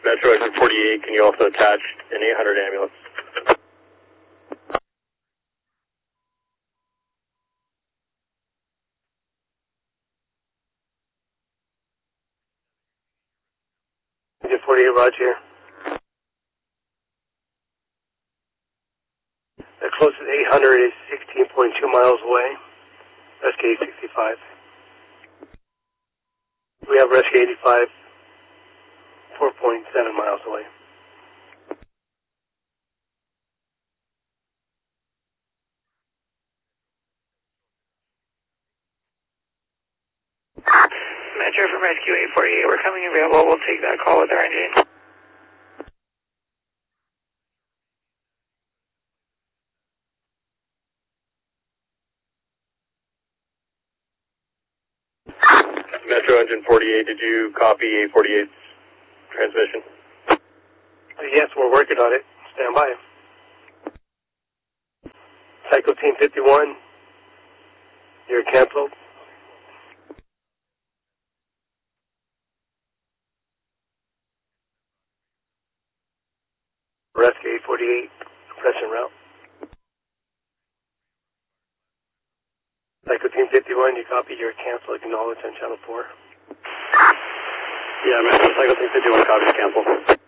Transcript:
Metro Engine 48, can you also attach an 800 ambulance? Engine 48, Roger. The closest 800 is 16.2 miles away. Rescue 65. We have Rescue 85, 4.7 miles away. Metro from Rescue 848, we're coming available. We'll take that call with our engine. Metro Engine 48, did you copy 848's transmission? Yes, we're working on it. Stand by. Cycle Team 51, you're canceled. Rescue 848, pressing route. Cycle Team 51, you copy, you're canceled. Acknowledge on channel 4. Yeah, Metro Cycle Team 51, copy, cancel.